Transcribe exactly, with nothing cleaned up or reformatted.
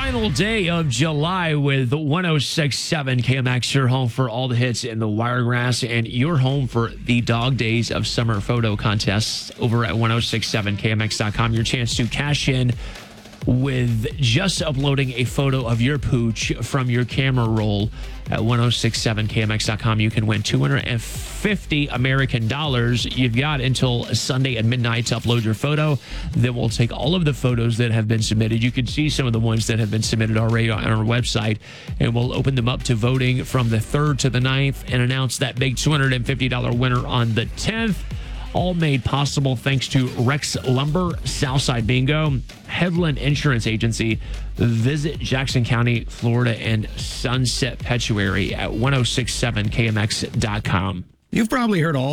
final day of July with one oh six point seven K M X, your home for all the hits in the Wiregrass, and your home for the Dog Days of Summer photo contests over at ten sixty-seven K M X dot com. Your chance to cash in with just uploading a photo of your pooch from your camera roll at ten sixty-seven K M X dot com. You can win two hundred fifty American dollars. You've got until Sunday at midnight to upload your photo. Then we'll take all of the photos that have been submitted. You can see some of the ones that have been submitted already on our website, and we'll open them up to voting from the third to the ninth and announce that big two hundred fifty dollars winner on the tenth. All made possible thanks to Rex Lumber, Southside Bingo, Headland Insurance Agency. Visit Jackson County, Florida, and Sunset Petuary at ten sixty-seven K M X dot com. You've probably heard all